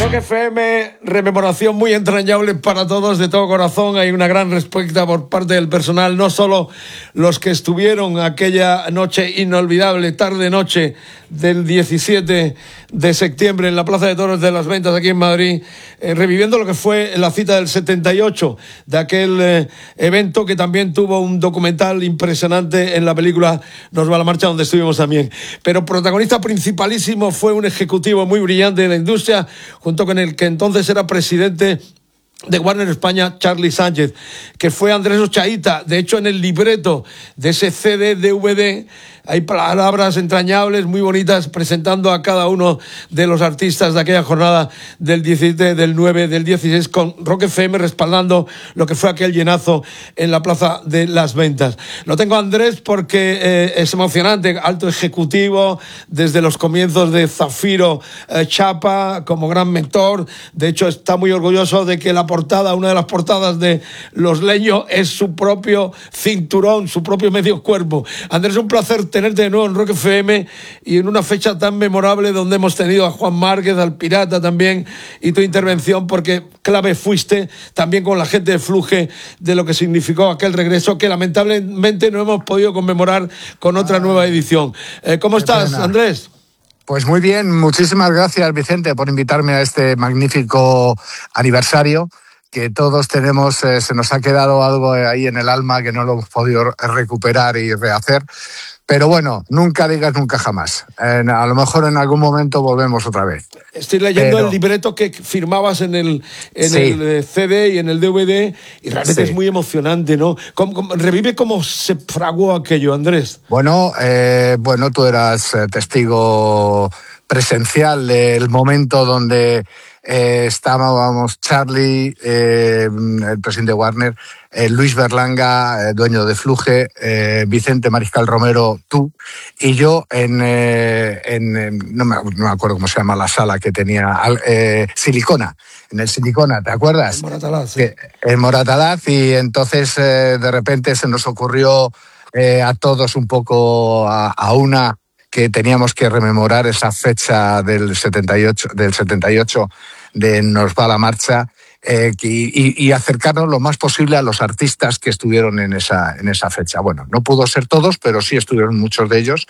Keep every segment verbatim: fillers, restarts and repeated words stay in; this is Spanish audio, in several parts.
Rock F M, rememoración muy entrañable para todos, de todo corazón. Hay una gran respuesta por parte del personal, no solo los que estuvieron aquella noche inolvidable, tarde-noche del diecisiete de septiembre en la Plaza de Toros de las Ventas aquí en Madrid, eh, reviviendo lo que fue la cita del setenta y ocho, de aquel eh, evento que también tuvo un documental impresionante en la película Nos va la marcha, donde estuvimos también. Pero protagonista principalísimo fue un ejecutivo muy brillante de la industria, junto con el que entonces era presidente de Warner España, Charlie Sánchez, que fue Andrés Ochaíta. De hecho, en el libreto de ese C D D V D hay palabras entrañables, muy bonitas, presentando a cada uno de los artistas de aquella jornada del diecisiete, del nueve, del dieciséis, con Rock F M respaldando lo que fue aquel llenazo en la Plaza de las Ventas. Lo tengo a Andrés porque eh, es emocionante, alto ejecutivo, desde los comienzos de Zafiro eh, Chapa, como gran mentor. De hecho, está muy orgulloso de que la portada, una de las portadas de Los Leños, es su propio cinturón, su propio medio cuerpo. Andrés, un placer tenerte de nuevo en Rock F M y en una fecha tan memorable donde hemos tenido a Juan Márquez, al Pirata también, y tu intervención, porque clave fuiste también con la gente de Fluge de lo que significó aquel regreso que lamentablemente no hemos podido conmemorar con otra nueva edición. Eh, ¿Cómo estás, Andrés? Pues muy bien, muchísimas gracias, Vicente, por invitarme a este magnífico aniversario que todos tenemos. Eh, se nos ha quedado algo ahí en el alma que no lo hemos podido recuperar y rehacer. Pero bueno, nunca digas nunca jamás. Eh, a lo mejor en algún momento volvemos otra vez. Estoy leyendo Pero... el libreto que firmabas en el, en sí. el C D y en el D V D, y realmente sí. es muy emocionante, ¿no? ¿Cómo, cómo, revive cómo se fraguó aquello, Andrés. Bueno, eh, bueno, tú eras testigo presencial del momento donde eh, estábamos Charlie, eh, el presidente de Warner, eh, Luis Berlanga, eh, dueño de Fluge, eh, Vicente Mariscal Romero, tú, y yo en, eh, en, en no, me, no me acuerdo cómo se llama la sala que tenía, eh, Silicona, en el Silicona, ¿te acuerdas? En Moratalaz, sí. Que, en Moratalaz, y entonces eh, de repente se nos ocurrió eh, a todos un poco a, a una que teníamos que rememorar esa fecha del setenta y ocho, del setenta y ocho de Nos va la marcha, eh, y, y acercarnos lo más posible a los artistas que estuvieron en esa, en esa fecha. Bueno, no pudo ser todos, pero sí estuvieron muchos de ellos.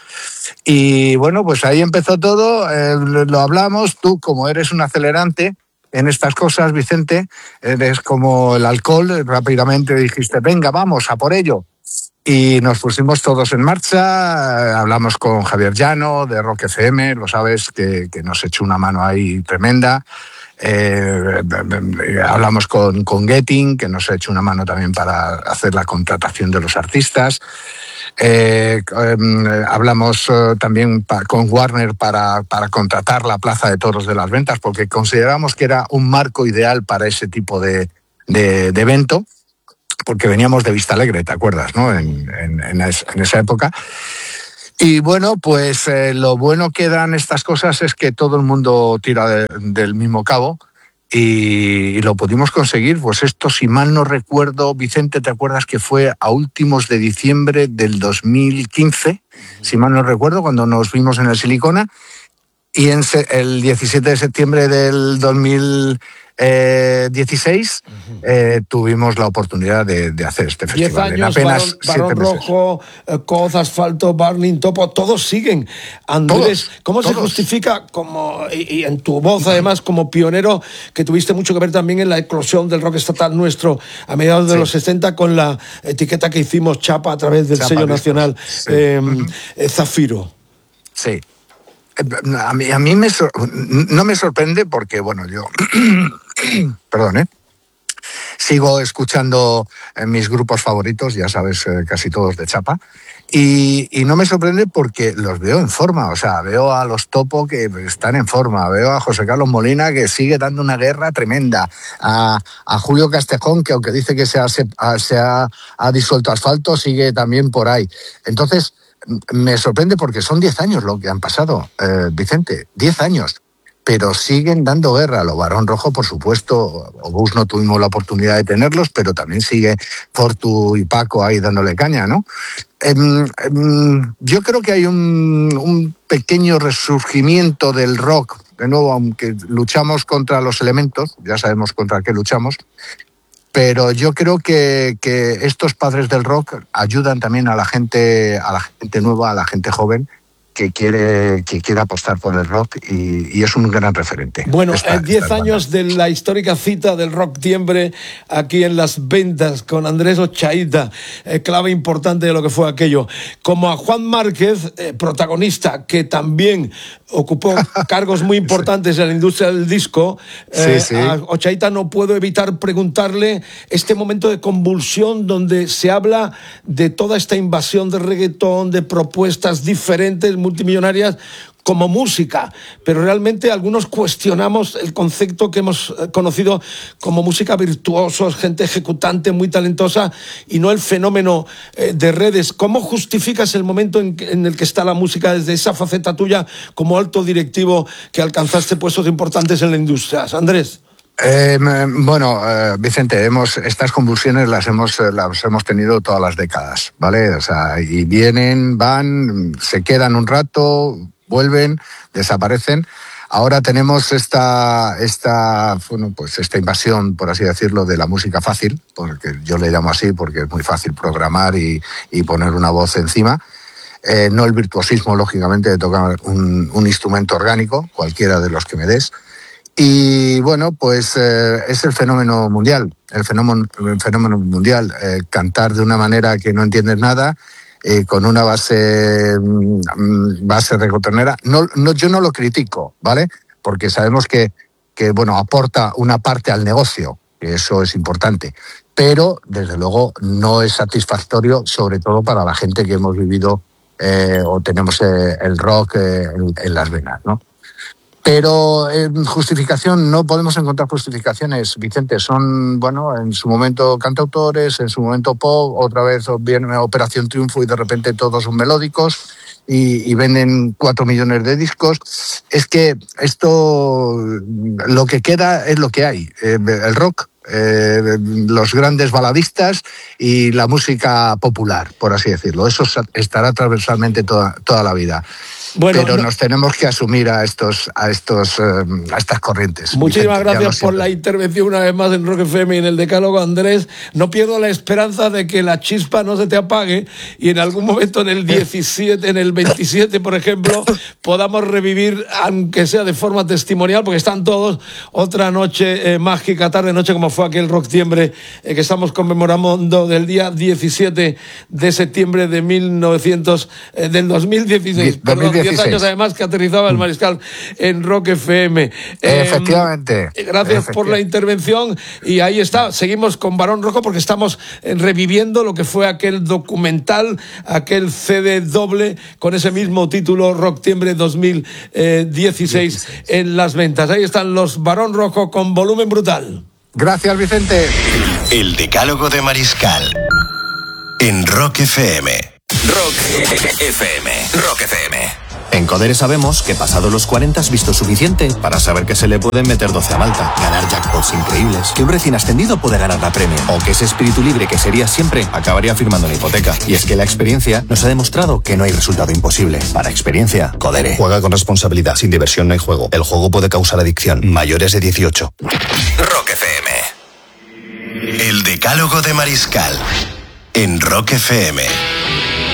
Y bueno, pues ahí empezó todo, eh, lo hablamos. Tú, como eres un acelerante en estas cosas, Vicente, eres como el alcohol, rápidamente dijiste, venga, vamos, a por ello. Y nos pusimos todos en marcha, hablamos con Javier Llano de Rock F M, lo sabes, que, que nos echó una mano ahí tremenda. Eh, hablamos con, con Getting, que nos ha hecho una mano también para hacer la contratación de los artistas. Eh, eh, hablamos eh, también pa, con Warner para, para contratar la Plaza de Toros de las Ventas, porque consideramos que era un marco ideal para ese tipo de, de, de evento, porque veníamos de Vista Alegre, ¿te acuerdas, no? En, en, en, es, en esa época. Y bueno, pues eh, lo bueno que dan estas cosas es que todo el mundo tira de, del mismo cabo, y, y lo pudimos conseguir. Pues esto, si mal no recuerdo, Vicente, ¿te acuerdas que fue a últimos de diciembre del dos mil quince? Uh-huh. Si mal no recuerdo, cuando nos vimos en el Silicona, y en se, el diecisiete de septiembre del dos mil dieciséis uh-huh. eh, tuvimos la oportunidad de, de hacer este festival. Diez años, en apenas Barón, Barón Rojo, Coz, Asfalto, Burning Topo, todos siguen. Andrés, todos, ¿cómo todos. se justifica, como y, y en tu voz además como pionero, que tuviste mucho que ver también en la eclosión del rock estatal nuestro a mediados de sí. los sesenta, con la etiqueta que hicimos Chapa a través del Chapa sello discos. nacional sí. eh, uh-huh. eh, Zafiro? Sí. A mí, a mí me sor... no me sorprende porque, bueno, yo, perdón, ¿eh? sigo escuchando mis grupos favoritos, ya sabes, casi todos de Chapa, y, y no me sorprende porque los veo en forma. O sea, veo a los Topo que están en forma, veo a José Carlos Molina, que sigue dando una guerra tremenda, a, a Julio Castejón, que aunque dice que se ha, se ha, ha disuelto Asfalto, sigue también por ahí. Entonces, me sorprende porque son diez años lo que han pasado, eh, Vicente, diez años. pero siguen dando guerra. Los Barón Rojo, por supuesto, Obús no tuvimos la oportunidad de tenerlos, pero también sigue Fortu y Paco ahí dándole caña, ¿no? Eh, eh, yo creo que hay un, un pequeño resurgimiento del rock. De nuevo, aunque luchamos contra los elementos, ya sabemos contra qué luchamos, pero yo creo que, que estos padres del rock ayudan también a la gente, a la gente nueva, a la gente joven, que quiere, que quiere apostar por el rock y, y es un gran referente. Bueno, diez años de la histórica cita del Rocktiembre aquí en Las Ventas con Andrés Ochaíta, eh, clave importante de lo que fue aquello. Como a Juan Márquez, eh, protagonista, que también ocupó cargos muy importantes sí. en la industria del disco, eh, sí, sí. a Ochaíta no puedo evitar preguntarle este momento de convulsión donde se habla de toda esta invasión de reggaetón, de propuestas diferentes, multimillonarias como música, pero realmente algunos cuestionamos el concepto que hemos conocido como música virtuosos, gente ejecutante muy talentosa y no el fenómeno eh, de redes. ¿Cómo justificas el momento en, en el que está la música desde esa faceta tuya como alto directivo que alcanzaste puestos importantes en la industria? Andrés. Eh, bueno, eh, Vicente, hemos, estas convulsiones las hemos, las hemos tenido todas las décadas, ¿vale? O sea, y vienen, van, se quedan un rato, vuelven, desaparecen. Ahora tenemos esta, esta, bueno, pues esta invasión, por así decirlo, de la música fácil, porque yo le llamo así porque es muy fácil programar y, y poner una voz encima. Eh, no el virtuosismo, lógicamente, de tocar un, un instrumento orgánico, cualquiera de los que me des. Y bueno, pues eh, es el fenómeno mundial, el fenómeno, el fenómeno mundial, eh, cantar de una manera que no entiendes nada, eh, con una base, base reggaetonera. No, no, yo no lo critico, ¿vale? Porque sabemos que, que, bueno, aporta una parte al negocio, que eso es importante, pero desde luego no es satisfactorio, sobre todo para la gente que hemos vivido eh, o tenemos eh, el rock eh, en, en las venas, ¿no? Pero en justificación, no podemos encontrar justificaciones, Vicente. Son, bueno, en su momento cantautores, en su momento pop, otra vez viene Operación Triunfo y de repente todos son melódicos y, y venden cuatro millones de discos. Es que esto, lo que queda es lo que hay. Eh, el rock, eh, los grandes baladistas y la música popular, por así decirlo. Eso estará transversalmente toda, toda la vida. Bueno, pero no, nos tenemos que asumir a estos a estos eh, a estas corrientes. Muchísimas Vicente, gracias por la intervención una vez más en Rock F M y en el Decálogo, Andrés. No pierdo la esperanza de que la chispa no se te apague y en algún momento en el diecisiete, en el veintisiete, por ejemplo, podamos revivir, aunque sea de forma testimonial, porque están todos, otra noche eh, mágica, tarde noche, como fue aquel Rocktiembre eh, que estamos conmemorando del día diecisiete de septiembre de mil novecientos, eh, del dos mil dieciséis. Perdón, diez años además que aterrizaba el Mariscal en Rock F M. Efectivamente. Eh, gracias Efectivamente. por la intervención y ahí está, seguimos con Barón Rojo porque estamos reviviendo lo que fue aquel documental, aquel C D doble con ese mismo título, Rocktiembre dos mil dieciséis en Las Ventas. Ahí están los Barón Rojo con volumen brutal. Gracias, Vicente. El Decálogo de Mariscal en Rock F M. Rock F M. Rock F M. En Codere sabemos que pasado los cuarenta has visto suficiente para saber que se le pueden meter doce a Malta, ganar jackpots increíbles, que un recién ascendido puede ganar la Premier, o que ese espíritu libre que sería siempre acabaría firmando la hipoteca. Y es que la experiencia nos ha demostrado que no hay resultado imposible. Para experiencia, Codere. Juega con responsabilidad. Sin diversión no hay juego. El juego puede causar adicción. Mayores de dieciocho. Rock F M. El Decálogo de Mariscal en Rock F M.